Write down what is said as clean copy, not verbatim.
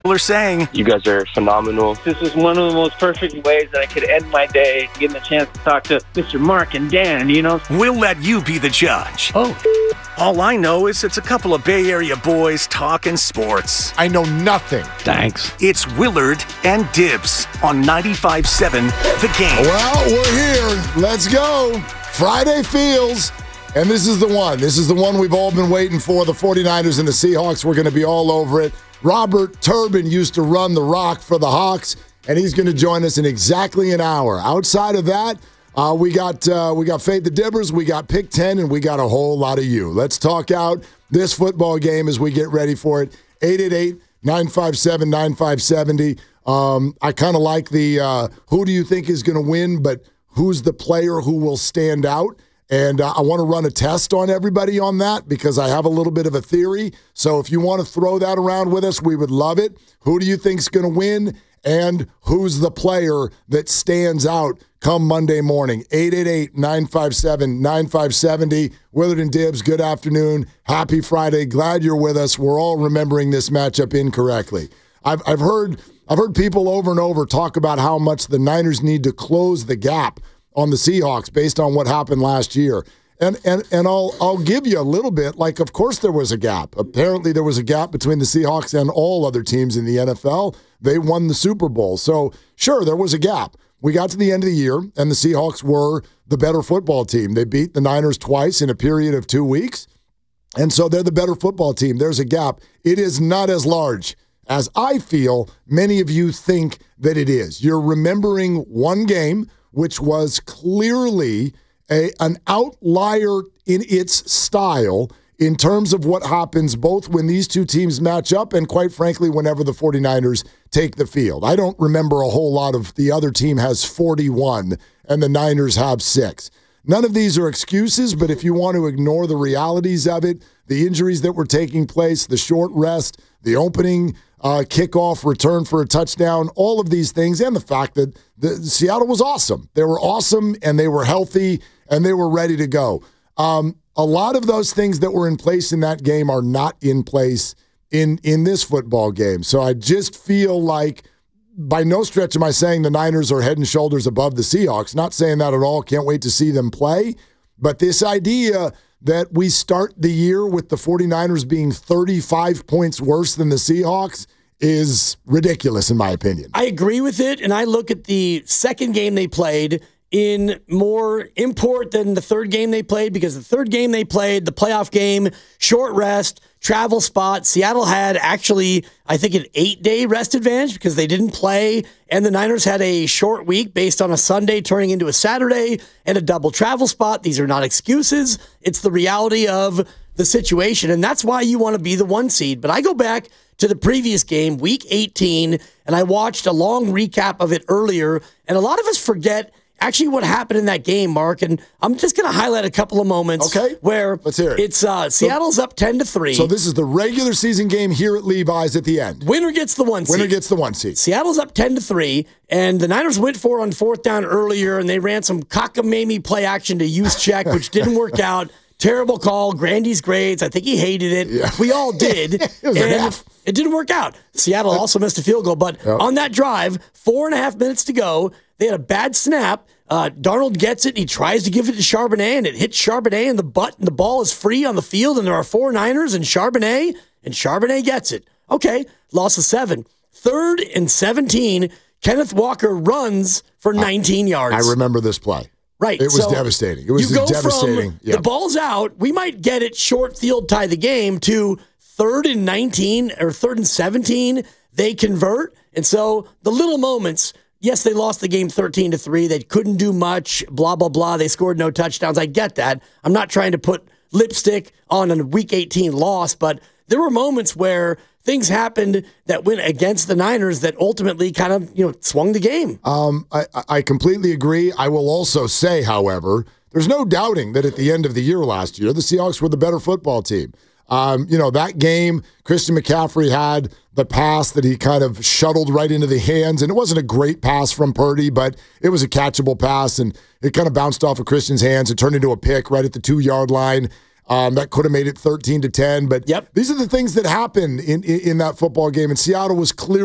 People are saying, you guys are phenomenal. This is one of the most perfect ways that I could end my day, getting the chance to talk to Mr. Mark and Dan, We'll let you be the judge. Oh. All I know is it's a couple of Bay Area boys talking sports. I know nothing. Thanks. It's Willard and Dibs on 95.7 The Game. Well, we're here. Let's go. Friday feels. And this is the one. This is the one we've all been waiting for. The 49ers and the Seahawks. We're going to be all over it. Robert Turbin used to run the rock for the Hawks, and he's going to join us in exactly an hour. Outside of that, we got Fade the Dibbers, we got Pick 10, and we got a whole lot of you. Let's talk out this football game as we get ready for it. 888-957-9570. I kind of like the who do you think is going to win, but who's the player who will stand out? And I want to run a test on everybody on that because I have a little bit of a theory. So if you want to throw that around with us, we would love it. Who do you think's going to win? And who's the player that stands out come Monday morning? 888-957-9570. Willard and Dibs, good afternoon. Happy Friday. Glad you're with us. We're all remembering this matchup incorrectly. I've heard people over and over talk about how much the Niners need to close the gap on the Seahawks based on what happened last year. And I'll give you a little bit, like, of course there was a gap. Apparently there was a gap between the Seahawks and all other teams in the NFL. They won the Super Bowl. So, sure, there was a gap. We got to the end of the year, and the Seahawks were the better football team. They beat the Niners twice in a period of 2 weeks, and so they're the better football team. There's a gap. It is not as large as I feel many of you think that it is. You're remembering one game which was clearly an outlier in its style in terms of what happens both when these two teams match up and, quite frankly, whenever the 49ers take the field. I don't remember a whole lot of the other team has 41 and the Niners have 6. None of these are excuses, but if you want to ignore the realities of it, the injuries that were taking place, the short rest, the opening kickoff, return for a touchdown, all of these things, and the fact that Seattle was awesome. They were awesome, and they were healthy, and they were ready to go. A lot of those things that were in place in that game are not in place in this football game. So I just feel like by no stretch am I saying the Niners are head and shoulders above the Seahawks. Not saying that at all. Can't wait to see them play. But this idea that we start the year with the 49ers being 35 points worse than the Seahawks is ridiculous, in my opinion. I agree with it, and I look at the second game they played in more import than the third game they played, because the third game they played, the playoff game, short rest, travel spot. Seattle had actually, I think, an 8-day rest advantage because they didn't play, and the Niners had a short week based on a Sunday turning into a Saturday and a double travel spot. These are not excuses. It's the reality of the situation, and that's why you want to be the 1 seed. But I go back to the previous game, Week 18, and I watched a long recap of it earlier, and a lot of us forget actually what happened in that game, Mark, and I'm just going to highlight a couple of moments where let's hear it. It's Seattle's up 10-3. So this is the regular season game here at Levi's at the end. Winner gets the 1 seed. Winner gets the 1 seed. Seattle's up 10-3, and the Niners went for it on 4th down earlier, and they ran some cockamamie play action to use check, which didn't work out. Terrible call. Grandy's grades. I think he hated it. Yeah. We all did. It didn't work out. Seattle also missed a field goal. But on that drive, 4.5 minutes to go, they had a bad snap. Darnold gets it. And he tries to give it to Charbonnet, and it hits Charbonnet in the butt, and the ball is free on the field, and there are 4 Niners and Charbonnet gets it. Okay, loss of 7. 3rd and 17, Kenneth Walker runs for 19 yards. I remember this play. Right. It was devastating. It was devastating. From the ball's out, we might get it short field, tie the game, to 3rd and 19 or 3rd and 17. They convert. And so the little moments, yes, they lost the game 13-3. They couldn't do much, blah, blah, blah. They scored no touchdowns. I get that. I'm not trying to put lipstick on a Week 18 loss, but there were moments where things happened that went against the Niners that ultimately kind of, swung the game. I completely agree. I will also say, however, there's no doubting that at the end of the year last year, the Seahawks were the better football team. That game, Christian McCaffrey had the pass that he kind of shuttled right into the hands, and it wasn't a great pass from Purdy, but it was a catchable pass, and it kind of bounced off of Christian's hands. It turned into a pick right at the 2-yard line. That could have made it 13-10. But these are the things that happened in that football game. And Seattle was clearly